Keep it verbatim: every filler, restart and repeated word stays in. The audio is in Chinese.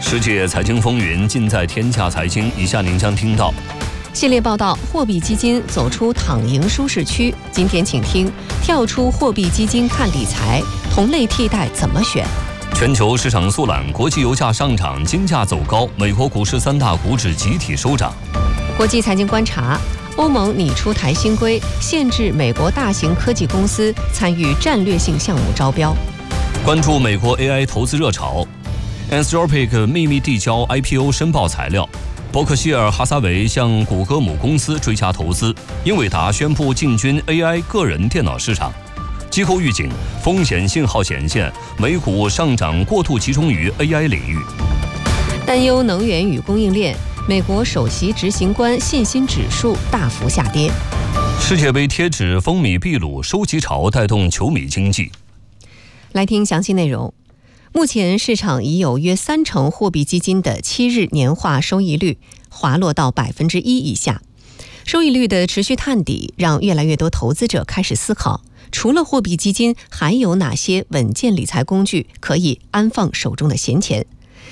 世界财经风云尽在天下财经，以下您将听到系列报道：货币基金走出躺赢舒适区。今天请听跳出货币基金看理财，同类替代怎么选？ 全球市场速览，国际油价上涨，金价走高，美国股市三大股指集体收涨。 国际财经观察：欧盟拟出台新规，限制美国大型科技公司参与战略性项目招标。 关注美国 A I 投资热潮。Anthropic 秘密递交 I P O 申报材料。伯克希尔哈撒韦向谷歌母公司追加投资。英伟达宣布进军 A I 个人电脑市场。机构预警风险信号显现，美股上涨过度集中于 A I 领域。 担忧能源与供应链，美国首席执行官信心指数大幅下跌。 世界杯贴纸风靡秘鲁，收集潮带动球迷经济。 来听详细内容。目前市场已有约三成货币基金的七日年化收益率滑落到百分之一以下。收益率的持续探底，让越来越多投资者开始思考，除了货币基金，还有哪些稳健理财工具可以安放手中的闲钱？